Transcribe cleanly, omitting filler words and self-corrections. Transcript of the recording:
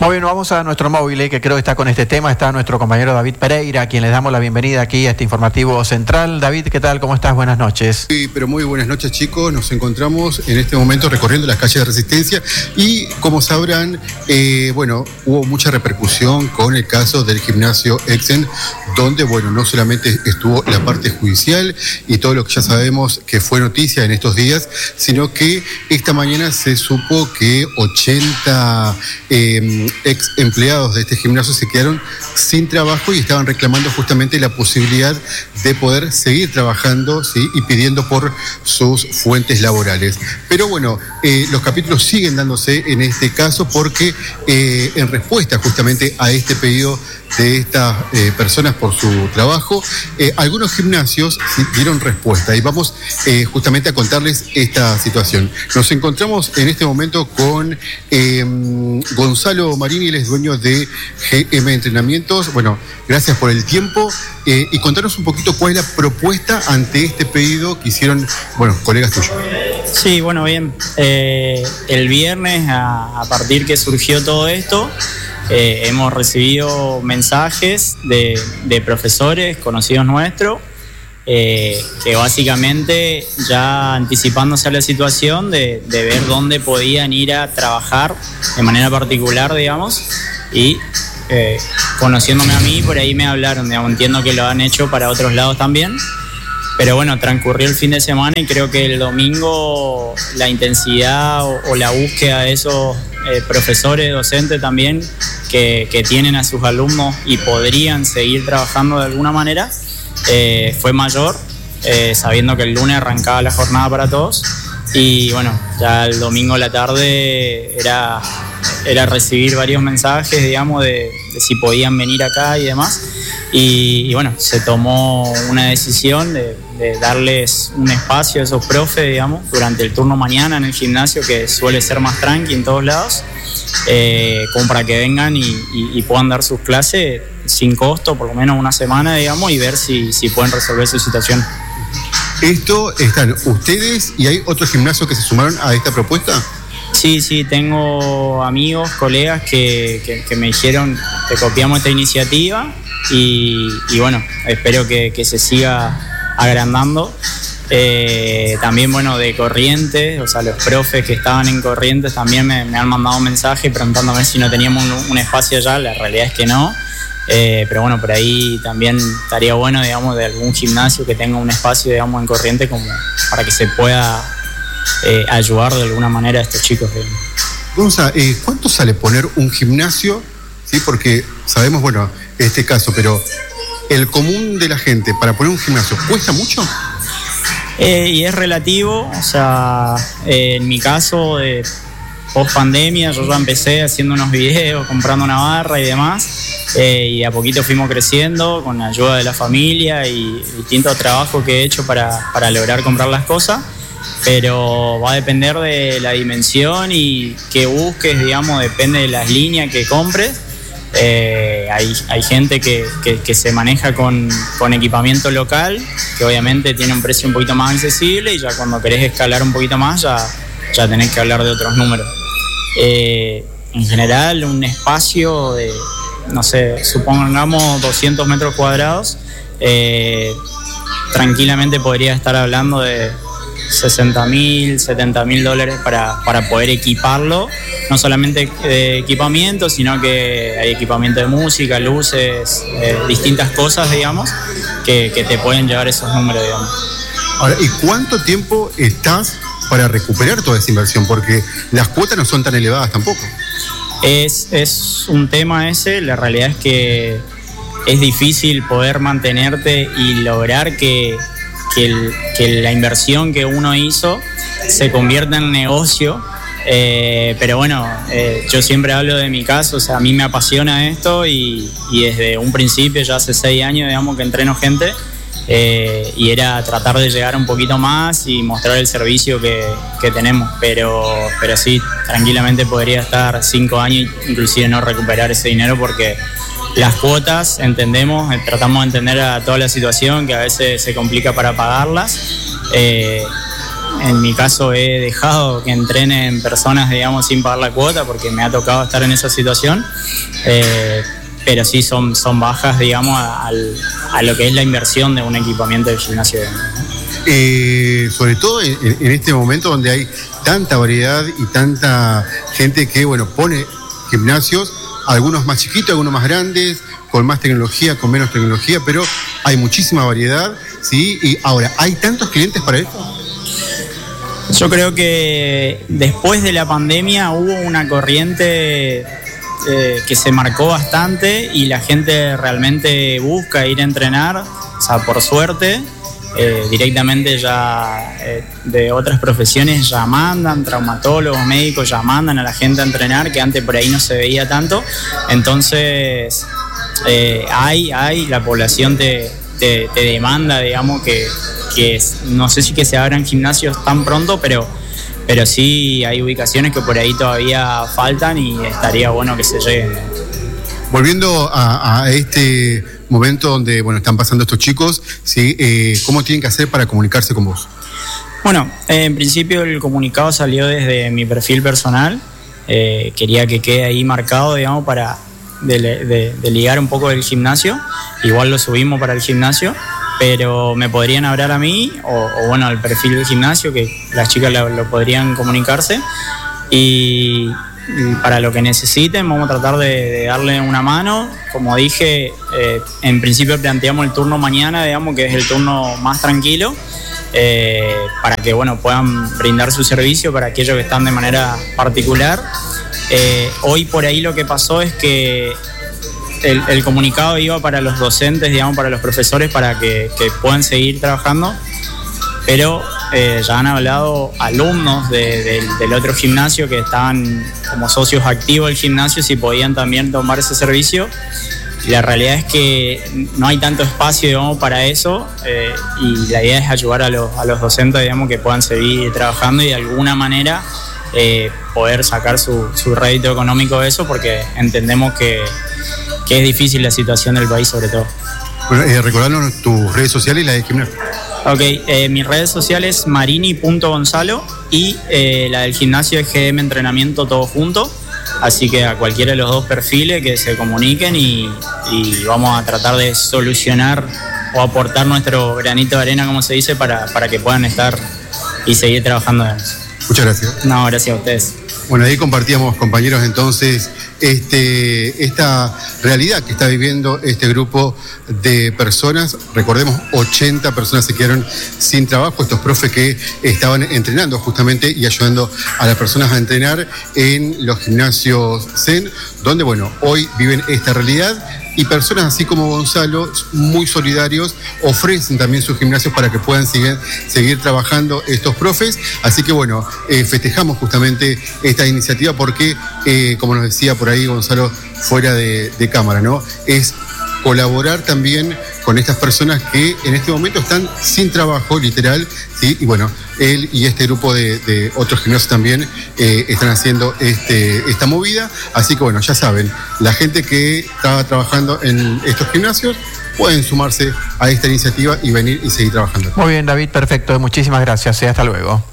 Muy bien, vamos a nuestro móvil, que creo que está con este tema. Está nuestro compañero David Pereira, a quien le damos la bienvenida aquí a este informativo central. David, ¿qué tal? ¿Cómo estás? Buenas noches. Sí, pero muy buenas noches, chicos. Nos encontramos en este momento recorriendo las calles de Resistencia y, como sabrán, hubo mucha repercusión con el caso del gimnasio Exen, donde, no solamente estuvo la parte judicial y todo lo que ya sabemos que fue noticia en estos días, sino que esta mañana se supo que 80 ex empleados de este gimnasio se quedaron sin trabajo y estaban reclamando justamente la posibilidad de poder seguir trabajando, ¿sí? Y pidiendo por sus fuentes laborales. Pero los capítulos siguen dándose en este caso porque en respuesta justamente a este pedido de estas personas por su trabajo, algunos gimnasios dieron respuesta y vamos justamente a contarles esta situación. Nos encontramos en este momento con Gonzalo Marini, él es dueño de GM Entrenamientos. Gracias por el tiempo y contanos un poquito cuál es la propuesta ante este pedido que hicieron, colegas tuyos. Sí, bien. El viernes, a partir que surgió todo esto, hemos recibido mensajes de profesores conocidos nuestros que básicamente ya anticipándose a la situación de ver dónde podían ir a trabajar de manera particular, digamos, y conociéndome a mí, por ahí me hablaron, digamos, entiendo que lo han hecho para otros lados también. Pero transcurrió el fin de semana y creo que el domingo la intensidad o la búsqueda de esos profesores, docentes también, que tienen a sus alumnos y podrían seguir trabajando de alguna manera, fue mayor, sabiendo que el lunes arrancaba la jornada para todos. Y ya el domingo a la tarde era recibir varios mensajes, digamos, de si podían venir acá y demás. Y se tomó una decisión de darles un espacio a esos profes, digamos, durante el turno mañana en el gimnasio, que suele ser más tranqui en todos lados, como para que vengan y puedan dar sus clases sin costo, por lo menos una semana, digamos, y ver si pueden resolver su situación. ¿Esto están ustedes y hay otros gimnasios que se sumaron a esta propuesta? Sí, tengo amigos, colegas que me dijeron que copiamos esta iniciativa y espero que se siga agrandando. También, de Corrientes, o sea, los profes que estaban en Corrientes también me han mandado un mensaje preguntándome si no teníamos un espacio allá. La realidad es que no. Pero por ahí también estaría bueno, digamos, de algún gimnasio que tenga un espacio, digamos, en Corrientes, como para que se pueda ayudar de alguna manera a estos chicos. Gonza, ¿cuánto sale poner un gimnasio? Sí, porque sabemos, este caso, pero el común de la gente para poner un gimnasio, ¿cuesta mucho? Y es relativo, o sea, en mi caso, post pandemia, yo ya empecé haciendo unos videos, comprando una barra y demás. Y a poquito fuimos creciendo con la ayuda de la familia y distintos trabajos que he hecho para lograr comprar las cosas, pero va a depender de la dimensión y que busques, digamos, depende de las líneas que compres. Hay gente que se maneja con equipamiento local, que obviamente tiene un precio un poquito más accesible, y ya cuando querés escalar un poquito más ya tenés que hablar de otros números. En general, un espacio de, supongamos 200 metros cuadrados, tranquilamente podría estar hablando de $60,000, $70,000 para poder equiparlo, no solamente de equipamiento, sino que hay equipamiento de música, luces, distintas cosas, digamos, que te pueden llevar esos números, digamos. Ahora, ¿y cuánto tiempo estás para recuperar toda esa inversión? Porque las cuotas no son tan elevadas tampoco. Es un tema ese, la realidad es que es difícil poder mantenerte y lograr que la inversión que uno hizo se convierta en negocio, pero yo siempre hablo de mi caso, o sea, a mí me apasiona esto y desde un principio, ya hace 6 años, digamos, que entreno gente, y era tratar de llegar un poquito más y mostrar el servicio que tenemos, pero sí, tranquilamente podría estar 5 años inclusive no recuperar ese dinero, porque las cuotas, entendemos, tratamos de entender a toda la situación, que a veces se complica para pagarlas, en mi caso he dejado que entrenen personas, digamos, sin pagar la cuota porque me ha tocado estar en esa situación. Pero sí son bajas, digamos, a lo que es la inversión de un equipamiento de gimnasio. Sobre todo en este momento donde hay tanta variedad y tanta gente que, bueno, pone gimnasios, algunos más chiquitos, algunos más grandes, con más tecnología, con menos tecnología, pero hay muchísima variedad, ¿sí? Y ahora, ¿hay tantos clientes para esto? Yo creo que después de la pandemia hubo una corriente que se marcó bastante y la gente realmente busca ir a entrenar, o sea, por suerte. Directamente ya de otras profesiones ya mandan, traumatólogos, médicos ya mandan a la gente a entrenar, que antes por ahí no se veía tanto. Entonces hay la población te demanda, digamos, que no sé si que se abran gimnasios tan pronto, pero sí hay ubicaciones que por ahí todavía faltan y estaría bueno que se lleguen. Volviendo a este momento donde, bueno, están pasando estos chicos, ¿sí? ¿Cómo tienen que hacer para comunicarse con vos? Bueno, en principio el comunicado salió desde mi perfil personal. Quería que quede ahí marcado, digamos, para de ligar un poco del gimnasio. Igual lo subimos para el gimnasio, pero me podrían hablar a mí o bueno, al perfil del gimnasio, que las chicas lo podrían comunicarse. Y para lo que necesiten vamos a tratar de darle una mano. Como dije, en principio planteamos el turno mañana, digamos, que es el turno más tranquilo, para que, bueno, puedan brindar su servicio para aquellos que están de manera particular. Hoy por ahí lo que pasó es que el comunicado iba para los docentes, digamos, para los profesores, para que puedan seguir trabajando, pero ya han hablado alumnos del otro gimnasio que estaban como socios activos del gimnasio si podían también tomar ese servicio. Y la realidad es que no hay tanto espacio, digamos, para eso, y la idea es ayudar a los docentes, digamos, que puedan seguir trabajando y de alguna manera poder sacar su rédito económico de eso, porque entendemos que es difícil la situación del país, sobre todo. Bueno, recordarnos tus redes sociales y la de gimnasio. Ok, mis redes sociales marini.gonzalo y la del gimnasio es GM Entrenamiento, todo junto. Así que a cualquiera de los dos perfiles que se comuniquen y vamos a tratar de solucionar o aportar nuestro granito de arena, como se dice, para que puedan estar y seguir trabajando en eso. Muchas gracias. No, gracias a ustedes. Bueno, ahí compartíamos, compañeros, entonces esta realidad que está viviendo este grupo de personas. Recordemos, 80 personas se quedaron sin trabajo, estos profes que estaban entrenando justamente y ayudando a las personas a entrenar en los gimnasios Zen, donde, bueno, hoy viven esta realidad. Y personas así como Gonzalo, muy solidarios, ofrecen también sus gimnasios para que puedan seguir trabajando estos profes. Así que, bueno, festejamos justamente esta iniciativa porque, como nos decía por ahí Gonzalo fuera de cámara, ¿no? Es colaborar también con estas personas que en este momento están sin trabajo, literal, ¿sí? Y bueno, él y este grupo de otros gimnasios también están haciendo esta movida. Así que bueno, ya saben, la gente que está trabajando en estos gimnasios pueden sumarse a esta iniciativa y venir y seguir trabajando. Muy bien, David, perfecto. Muchísimas gracias. Hasta luego.